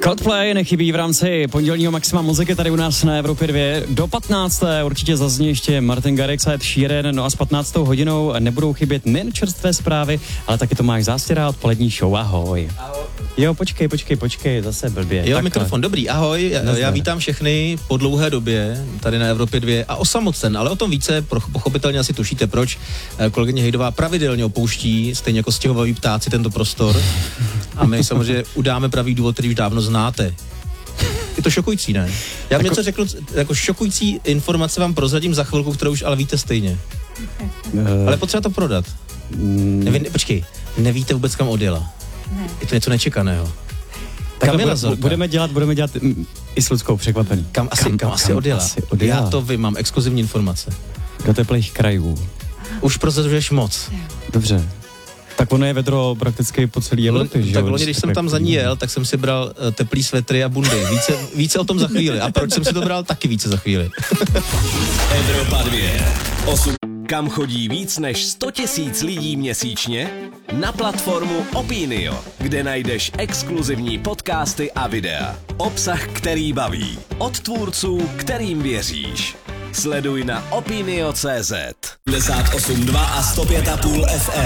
Coldplay nechybí v rámci pondělního Maxima muziky tady u nás na Evropě 2. Do 15. určitě zazní ještě Martin Garrix a Ed Sheeran, no a s 15. hodinou nebudou chybět nejen čerstvé zprávy, ale taky Tomáš Zástěra, odpolední show. Ahoj. Ahoj. Jo, počkej, zase blbě. Jo, takhle. mikrofon, dobrý, ahoj, já vítám všechny po dlouhé době tady na Evropě 2 a osamocen, ale o tom více, pochopitelně asi tušíte proč. Kolegyně Hejdová pravidelně opouští, stejně jako stěhovaví ptáci, tento prostor a my samozřejmě udáme pravý důvod, který už dávno znáte. Je to šokující, ne? Já vám něco řeknu, jako šokující informace vám prozradím za chvilku, kterou už ale víte stejně. Ale potřeba to prodat. Počkej, nevíte vůbec, kam odjela. Ne. Je to něco nečekaného. Budeme dělat i s Ludskou překvapený. Kam asi odjela? Já to vím, mám exkluzivní informace. Do teplých krajů. Už prozrazuješ moc. Dobře. Tak ono je vedro prakticky po celé Evropě, že tak jo? loni, když jsem tam za ní jel, tak jsem si bral teplý svetry a bundy. Více o tom za chvíli. A proč jsem si to bral? Taky více za chvíli. Evropa 2. Kam chodí víc než 100 000 lidí měsíčně? Na platformu Opinio, kde najdeš exkluzivní podcasty a videa. Obsah, který baví. Od tvůrců, kterým věříš. Sleduj na opinio.cz. 58.2 a 105.5 FM.